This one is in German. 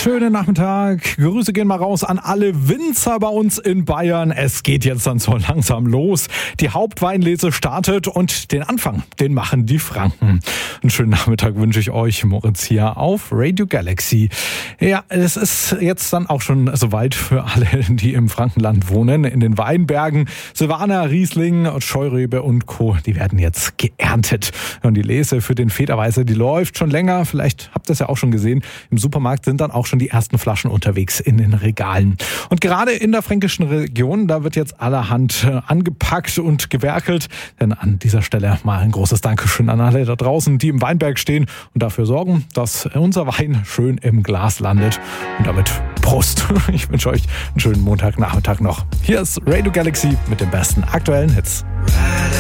schönen Nachmittag. Grüße gehen mal raus an alle Winzer bei uns in Bayern. Es geht jetzt dann so langsam los. Die Hauptweinlese startet und den Anfang, den machen die Franken. Einen schönen Nachmittag wünsche ich euch, Moritz hier auf Radio Galaxy. Ja, es ist jetzt dann auch schon soweit für alle, die im Frankenland wohnen. In den Weinbergen Silvaner, Riesling, Scheurebe und Co., die werden jetzt geerntet. Und die Lese für den Federweißer, die läuft schon länger. Vielleicht habt ihr es ja auch schon gesehen. Im Supermarkt sind dann auch schon die ersten Flaschen unterwegs in den Regalen. Und gerade in der fränkischen Region, da wird jetzt allerhand angepackt und gewerkelt. Denn an dieser Stelle mal ein großes Dankeschön an alle da draußen, die im Weinberg stehen und dafür sorgen, dass unser Wein schön im Glas landet. Und damit Prost. Ich wünsche euch einen schönen Montagnachmittag noch. Hier ist Radio Galaxy mit den besten aktuellen Hits.